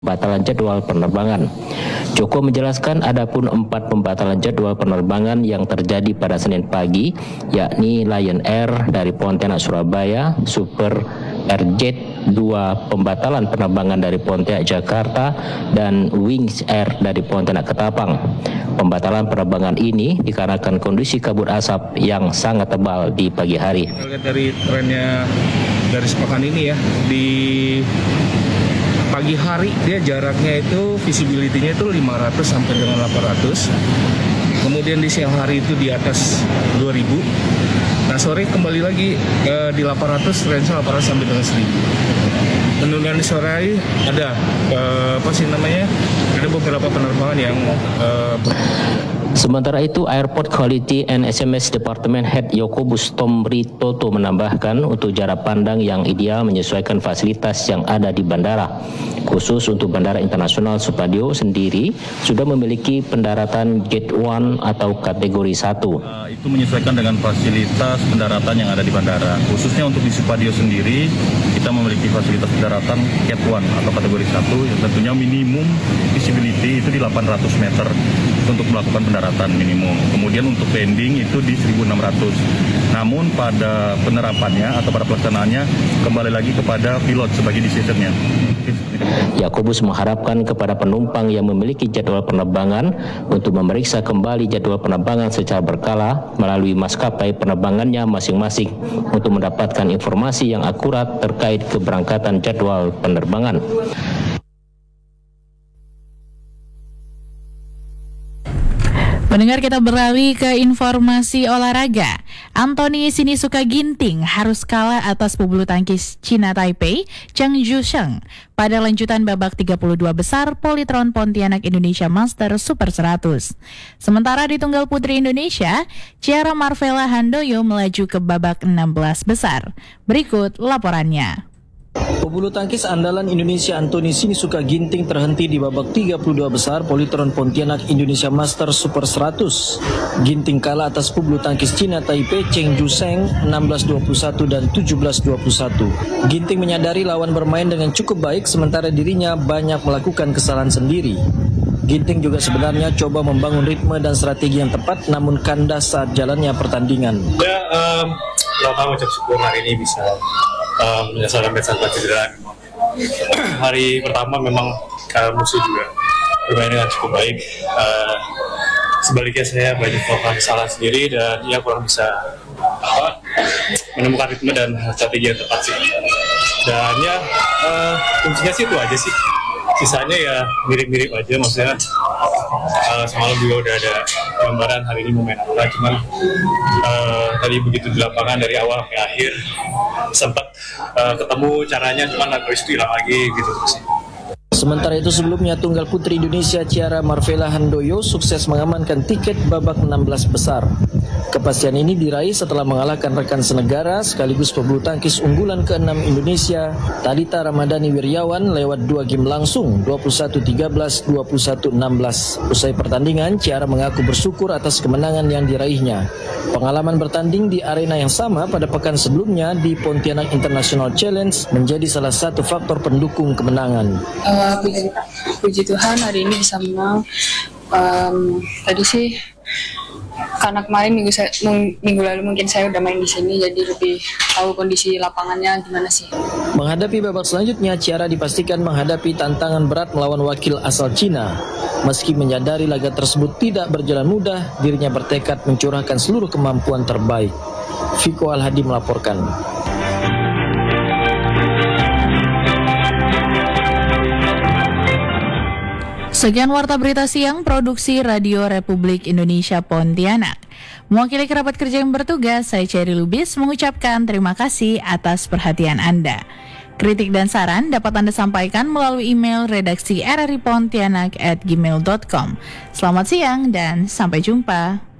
pembatalan jadwal penerbangan. Joko menjelaskan adapun 4 pembatalan jadwal penerbangan yang terjadi pada Senin pagi, yakni Lion Air dari Pontianak Surabaya, Super Airjet 2 pembatalan penerbangan dari Pontianak Jakarta, dan Wings Air dari Pontianak Ketapang. Pembatalan penerbangan ini dikarenakan kondisi kabut asap yang sangat tebal di pagi hari. Lihat dari trennya dari sepekan ini ya, di pagi hari dia jaraknya itu visibility-nya itu 500 sampai dengan 800. Kemudian di siang hari itu di atas 2000. Nah sore kembali lagi di 800, range 800 sampai dengan 1000. Kemudian di sore hari ada ada beberapa penerbangan yang Sementara itu, Airport Quality and SMS Department Head Yakobus Tomri Toto menambahkan untuk jarak pandang yang ideal menyesuaikan fasilitas yang ada di bandara. Khusus untuk Bandara Internasional Supadio sendiri sudah memiliki pendaratan Gate 1 atau kategori 1. Itu menyesuaikan dengan fasilitas pendaratan yang ada di bandara. Khususnya untuk di Supadio sendiri, kita memiliki fasilitas pendaratan Gate 1 atau kategori 1 yang tentunya minimum visibility itu di 800 meter untuk melakukan pendaratan minimum. Kemudian untuk landing itu di 1600. Namun pada penerapannya atau pada pelaksanaannya kembali lagi kepada pilot sebagai decision-nya. Yakobus mengharapkan kepada penumpang yang memiliki jadwal penerbangan untuk memeriksa kembali jadwal penerbangan secara berkala melalui maskapai penerbangannya masing-masing untuk mendapatkan informasi yang akurat terkait keberangkatan jadwal penerbangan. Pendengar, kita beralih ke informasi olahraga. Anthony Sinisuka Ginting harus kalah atas pebulu tangkis Cina Taipei, Cheng Jusheng, pada lanjutan babak 32 besar Polytron Pontianak Indonesia Master Super 100. Sementara di tunggal putri Indonesia, Ciara Marvella Handoyo melaju ke babak 16 besar. Berikut laporannya. Pebulu tangkis andalan Indonesia Anthony Sinisuka Ginting terhenti di babak 32 besar Polytron Pontianak Indonesia Master Super 100. Ginting kalah atas pebulu tangkis Cina Taipei Cheng Jusheng 16-21 dan 17-21. Ginting menyadari lawan bermain dengan cukup baik sementara dirinya banyak melakukan kesalahan sendiri. Ginting juga sebenarnya coba membangun ritme dan strategi yang tepat namun kandas saat jalannya pertandingan. Pertama ucap syukur hari ini bisa menyelesaikan match tanpa cedera. Hari pertama memang musuh juga bermain dengan cukup baik. Sebaliknya saya banyak melakukan kesalahan sendiri dan ya kurang bisa menemukan ritme dan strategi yang tepat sih. Dan ya kuncinya sih itu aja sih. Sisanya ya mirip-mirip aja, maksudnya semalam juga udah ada gambaran hari ini mau main apa, cuman tadi begitu di lapangan dari awal sampai akhir sempat ketemu caranya, cuman habis itu hilang lagi gitu sih. Sementara itu sebelumnya tunggal putri Indonesia Ciara Marvella Handoyo sukses mengamankan tiket babak 16 besar. Kepastian ini diraih setelah mengalahkan rekan senegara sekaligus pebulu tangkis unggulan ke-6 Indonesia, Tadita Ramadhani Wiryawan lewat 2 game langsung 21-13, 21-16. Usai pertandingan, Ciara mengaku bersyukur atas kemenangan yang diraihnya. Pengalaman bertanding di arena yang sama pada pekan sebelumnya di Pontianak International Challenge menjadi salah satu faktor pendukung kemenangan. Puji Tuhan hari ini bisa menang. Tadi sih karena kemarin minggu lalu mungkin saya udah main di sini, jadi lebih tahu kondisi lapangannya gimana sih. Menghadapi babak selanjutnya, Ciara dipastikan menghadapi tantangan berat melawan wakil asal Cina. Meski menyadari laga tersebut tidak berjalan mudah, dirinya bertekad mencurahkan seluruh kemampuan terbaik. Viko Alhadi melaporkan. Sekian Warta Berita Siang Produksi Radio Republik Indonesia Pontianak. Mewakili kerabat kerja yang bertugas, saya Cherry Lubis mengucapkan terima kasih atas perhatian Anda. Kritik dan saran dapat Anda sampaikan melalui email redaksi rripontianak@gmail.com. Selamat siang dan sampai jumpa.